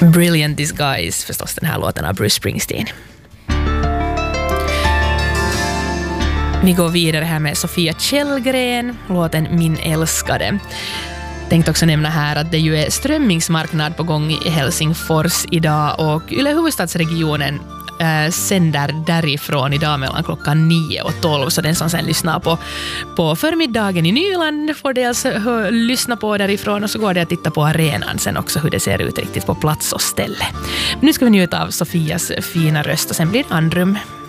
Brilliant Disguise, förstås den här låten av Bruce Springsteen. Vi går vidare här med Sofia Källgren, låten Min älskade. Tänkte också nämna här att det ju är strömmingsmarknad på gång i Helsingfors idag och Yle Huvudstadsregionen sänder därifrån idag mellan klockan 9 och 12, så den som sen lyssnar på förmiddagen i Nyland får dels lyssna på därifrån och så går det att titta på arenan sen också hur det ser ut riktigt på plats och ställe. Men nu ska vi njuta av Sofias fina röst och sen blir det andrum.